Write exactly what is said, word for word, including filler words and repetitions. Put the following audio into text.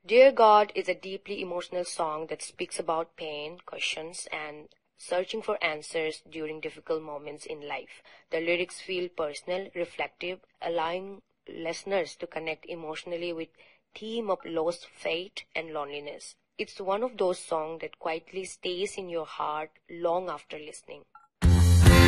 Dear God is a deeply emotional song that speaks about pain, questions, and searching for answers during difficult moments in life. The lyrics feel personal, reflective, allowing listeners to connect emotionally with theme of lost faith and loneliness. It's one of those songs that quietly stays in your heart long after listening.